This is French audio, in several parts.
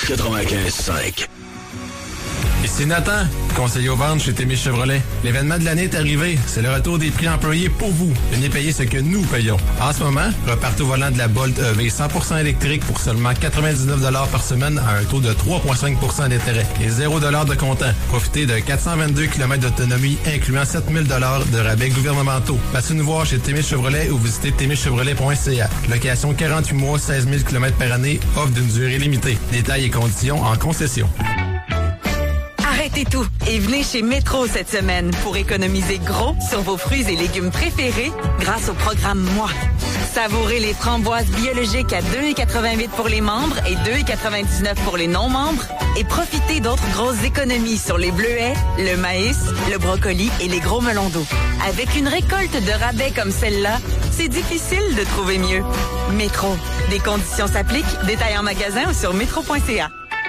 95.5. Ici Nathan, conseiller aux ventes chez Témis Chevrolet. L'événement de l'année est arrivé. C'est le retour des prix employés pour vous. Venez payer ce que nous payons. En ce moment, repartez au volant de la Bolt EV 100% électrique pour seulement 99$ par semaine à un taux de 3,5% d'intérêt et 0$ de comptant. Profitez de 422 km d'autonomie, incluant 7000$ de rabais gouvernementaux. Passez nous voir chez Témis Chevrolet ou visitez témischevrolet.ca. Location 48 mois, 16 000 km par année, offre d'une durée limitée. Détails et conditions en concession. Arrêtez tout et venez chez Métro cette semaine pour économiser gros sur vos fruits et légumes préférés grâce au programme Moi. Savourez les framboises biologiques à 2,88 pour les membres et 2,99 pour les non-membres et profitez d'autres grosses économies sur les bleuets, le maïs, le brocoli et les gros melons d'eau. Avec une récolte de rabais comme celle-là, c'est difficile de trouver mieux. Métro. Des conditions s'appliquent. Détails en magasin ou sur métro.ca.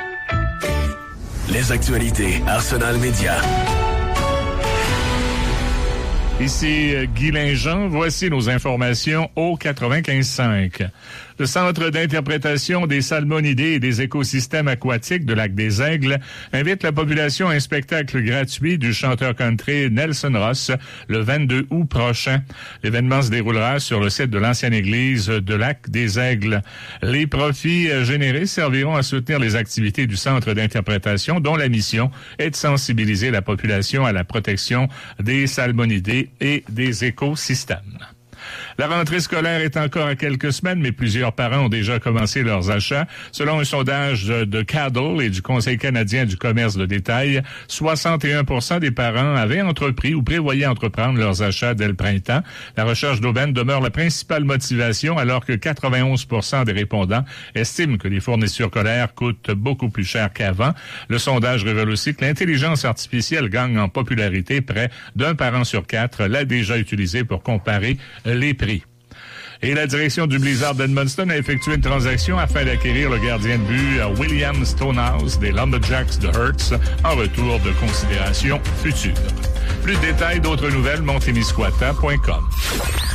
Les actualités Arsenal Média. Ici Guy Linjean, voici nos informations au 95.5. Le Centre d'interprétation des salmonidés et des écosystèmes aquatiques de Lac-des-Aigles invite la population à un spectacle gratuit du chanteur country Nelson Ross le 22 août prochain. L'événement se déroulera sur le site de l'ancienne église de Lac-des-Aigles. Les profits générés serviront à soutenir les activités du Centre d'interprétation dont la mission est de sensibiliser la population à la protection des salmonidés et des écosystèmes. La rentrée scolaire est encore à quelques semaines, mais plusieurs parents ont déjà commencé leurs achats. Selon un sondage de Cadle et du Conseil canadien du commerce de détail, 61% des parents avaient entrepris ou prévoyaient entreprendre leurs achats dès le printemps. La recherche d'aubaine demeure la principale motivation, alors que 91% des répondants estiment que les fournitures scolaires coûtent beaucoup plus cher qu'avant. Le sondage révèle aussi que l'intelligence artificielle gagne en popularité. Près d'un parent sur 4 l'a déjà utilisé pour comparer les prix. Et la direction du Blizzard d'Edmundston a effectué une transaction afin d'acquérir le gardien de but William Stonehouse des Lumberjacks de Hertz en retour de considération future. Plus de détails, d'autres nouvelles, montemisquata.com.